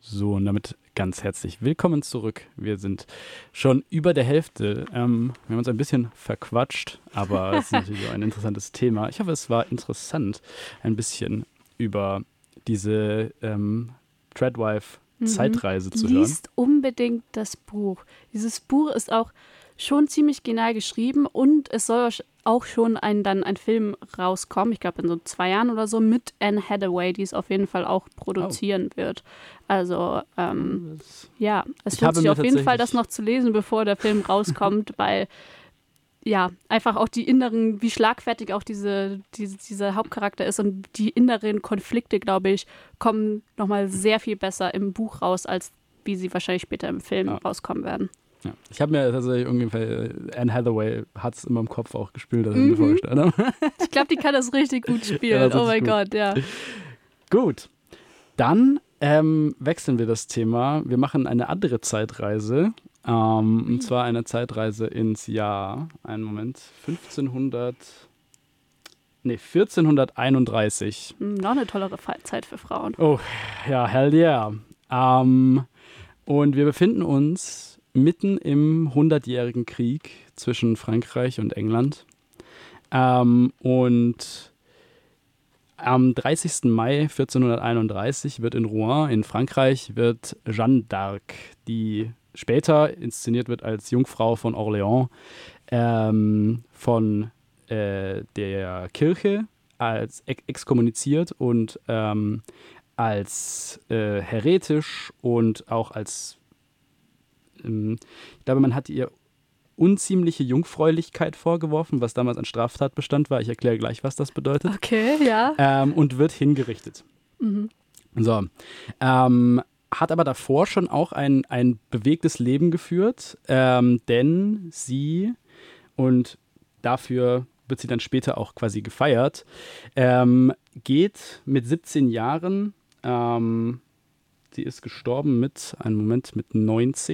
So, und damit ganz herzlich willkommen zurück. Wir sind schon über der Hälfte. Wir haben uns ein bisschen verquatscht, aber es ist natürlich auch ein interessantes Thema. Ich hoffe, es war interessant, ein bisschen über diese Treadwife-Zeitreise zu hören. Liest unbedingt das Buch. Dieses Buch ist auch schon ziemlich genial geschrieben und es soll auch schon ein Film rauskommen, ich glaube in so 2 Jahren oder so, mit Anne Hathaway, die es auf jeden Fall auch produzieren wird. Also ja, es lohnt sich auf jeden Fall, das noch zu lesen, bevor der Film rauskommt, weil ja, einfach auch die inneren, wie schlagfertig auch dieser Hauptcharakter ist und die inneren Konflikte, glaube ich, kommen nochmal sehr viel besser im Buch raus, als wie sie wahrscheinlich später im Film rauskommen werden. Ja. Ich habe mir tatsächlich ungefähr, Anne Hathaway hat es immer im Kopf auch gespielt, als ich mir vorgestellt habe. Ich glaube, die kann das richtig gut spielen. Oh mein Gott, ja. Gut, dann wechseln wir das Thema. Wir machen eine andere Zeitreise. Und zwar eine Zeitreise ins Jahr, 1431. Noch eine tollere Zeit für Frauen. Oh, ja, hell yeah. Und wir befinden uns mitten im 100-jährigen Krieg zwischen Frankreich und England. Und am 30. Mai 1431 wird in Rouen in Frankreich Jeanne d'Arc, die später inszeniert wird als Jungfrau von Orléans, von der Kirche als exkommuniziert und als heretisch und auch als, ich glaube, man hat ihr unziemliche Jungfräulichkeit vorgeworfen, was damals ein Straftatbestand war. Ich erkläre gleich, was das bedeutet. Okay, ja. Und wird hingerichtet. So. Hat aber davor schon auch ein bewegtes Leben geführt, denn sie, und dafür wird sie dann später auch quasi gefeiert, geht mit 17 Jahren, sie ist gestorben mit 19,